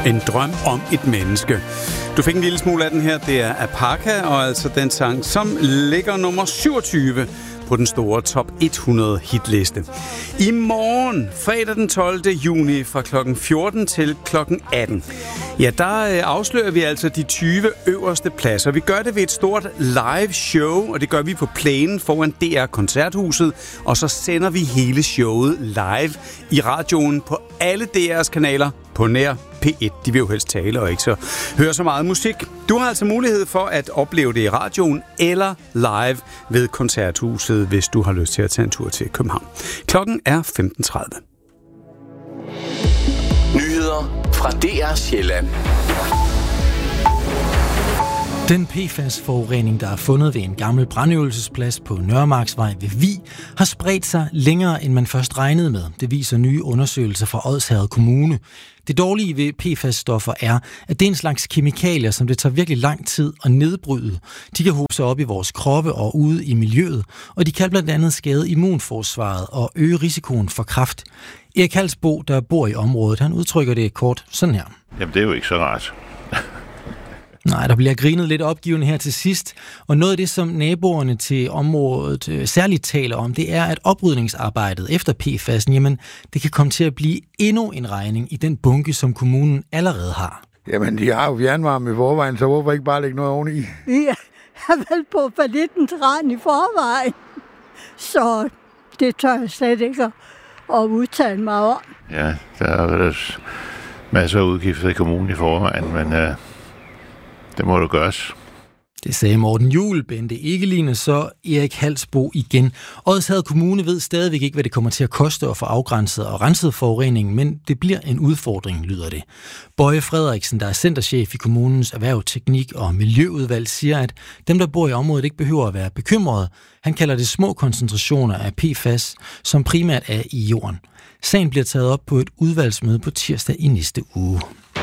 En drøm om et menneske. Du fik en lille smule af den her. Det er Apaka, og altså den sang, som ligger nummer 27 på den store top 100 hitliste. I morgen, fredag den 12. juni, fra klokken 14 til klokken 18, ja, der afslører vi altså de 20 øverste pladser. Vi gør det ved et stort live show, og det gør vi på plænen foran DR Koncerthuset, og så sender vi hele showet live i radioen på alle DR's kanaler på nær P1. De vil jo helst tale og ikke så høre så meget musik. Du har altså mulighed for at opleve det i radioen eller live ved Koncerthuset, hvis du har lyst til at tage en tur til København. Klokken er 15:30. Nyheder fra DR Sjælland. Den PFAS-forurening, der er fundet ved en gammel brandøvelsesplads på Nørremarksvej ved Vig, har spredt sig længere, end man først regnede med. Det viser nye undersøgelser fra Odsherred Kommune. Det dårlige ved PFAS-stoffer er, at det er en slags kemikalier, som det tager virkelig lang tid at nedbryde. De kan hobe sig op i vores kroppe og ude i miljøet, og de kan blandt andet skade immunforsvaret og øge risikoen for kræft. Erik Halsbo, der bor i området, han udtrykker det kort sådan her. Jamen, det er jo ikke så rart. Nej, der bliver grinet lidt opgivende her til sidst, og noget af det, som naboerne til området særligt taler om, det er, at oprydningsarbejdet efter PFAS'en, jamen, det kan komme til at blive endnu en regning i den bunke, som kommunen allerede har. Jamen, de har jo fjernvarme i forvejen, så hvorfor ikke bare lægge noget oveni? Vi har vel på fallittens rand i forvejen, så det tør jeg slet ikke at udtale mig om. Ja, der er vel masser af udgifter i kommunen i forvejen, men det må du gøres. Det sagde Morten Juhl, Bente Egeline, så Erik Halsbo igen. Odsherred Kommune ved stadigvæk ikke, hvad det kommer til at koste at få afgrænset og renset forureningen, men det bliver en udfordring, lyder det. Bøje Frederiksen, der er centerchef i kommunens erhverv, teknik og miljøudvalg, siger, at dem, der bor i området, ikke behøver at være bekymrede. Han kalder det små koncentrationer af PFAS, som primært er i jorden. Sagen bliver taget op på et udvalgsmøde på tirsdag i næste uge.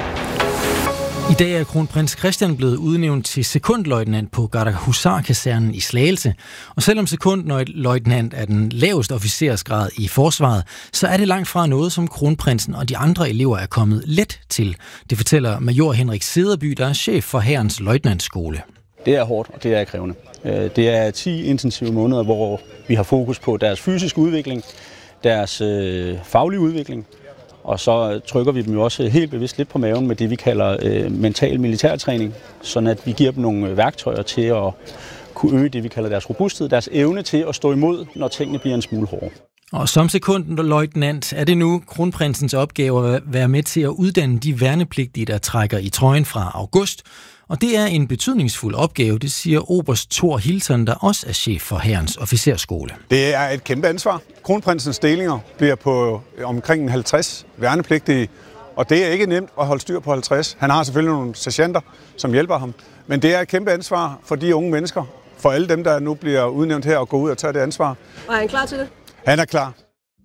I dag er kronprins Christian blevet udnævnt til sekundløjtnant på Gardehusarkasernen i Slagelse. Og selvom sekundløjtnant er den laveste officersgrad i forsvaret, så er det langt fra noget, som kronprinsen og de andre elever er kommet let til. Det fortæller major Henrik Sederby, der er chef for Hærens løjtnantskole. Det er hårdt, og det er krævende. Det er 10 intensive måneder, hvor vi har fokus på deres fysiske udvikling, deres faglige udvikling, og så trykker vi dem jo også helt bevidst lidt på maven med det, vi kalder mental militærtræning, sådan at vi giver dem nogle værktøjer til at kunne øge det, vi kalder deres robusthed, deres evne til at stå imod, når tingene bliver en smule hårde. Og som sekundløjtnant er det nu kronprinsens opgave at være med til at uddanne de værnepligtige, der trækker i trøjen fra august. Og det er en betydningsfuld opgave, det siger oberst Thor Hilton, der også er chef for Hærens officerskole. Det er et kæmpe ansvar. Kronprinsens stillinger bliver på omkring 50 værnepligtige, og det er ikke nemt at holde styr på 50. Han har selvfølgelig nogle sergeanter, som hjælper ham, men det er et kæmpe ansvar for de unge mennesker, for alle dem, der nu bliver udnævnt her og går ud og tager det ansvar. Og er han klar til det? Han er klar.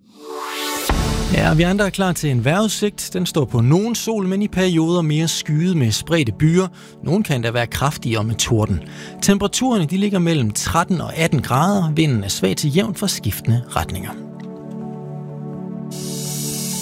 Ja, vi andre er klar til en vejrudsigt. Den står på nogen sol, men i perioder mere skyet med spredte byer. Nogle kan da være kraftigere med torden. Temperaturerne de ligger mellem 13 og 18 grader. Vinden er svag til jævnt fra skiftende retninger.